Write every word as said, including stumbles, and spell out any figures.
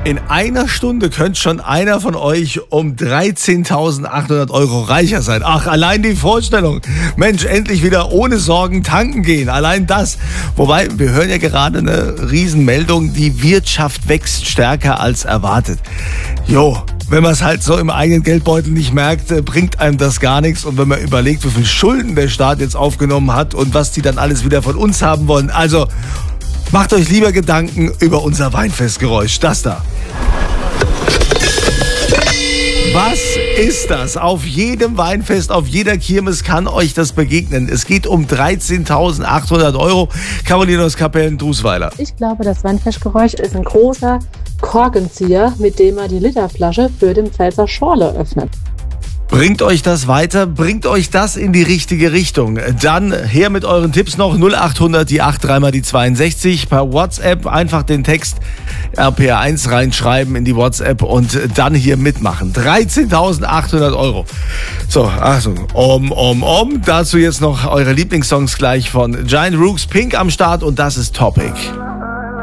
In einer Stunde könnte schon einer von euch um dreizehntausendachthundert Euro reicher sein. Ach, allein die Vorstellung. Mensch, endlich wieder ohne Sorgen tanken gehen. Allein das. Wobei, wir hören ja gerade eine Riesenmeldung. Die Wirtschaft wächst stärker als erwartet. Jo, wenn man es halt so im eigenen Geldbeutel nicht merkt, bringt einem das gar nichts. Und wenn man überlegt, wie viel Schulden der Staat jetzt aufgenommen hat und was die dann alles wieder von uns haben wollen. Also, macht euch lieber Gedanken über unser Weinfestgeräusch. Das da. Was ist das? Auf jedem Weinfest, auf jeder Kirmes kann euch das begegnen. Es geht um dreizehntausendachthundert Euro. Caroline aus Kapellen-Dusweiler. Ich glaube, das Weinfestgeräusch ist ein großer Korkenzieher, mit dem man die Literflasche für den Pfälzer Schorle öffnet. Bringt euch das weiter? Bringt euch das in die richtige Richtung? Dann her mit euren Tipps noch. null achthundert, die acht, dreimal die zweiundsechzig. Per WhatsApp einfach den Text R P R eins reinschreiben in die WhatsApp und dann hier mitmachen. dreizehntausendachthundert Euro. So, Achtung. Om, om, om. Dazu jetzt noch eure Lieblingssongs gleich von Giant Rooks, Pink am Start und das ist Topic.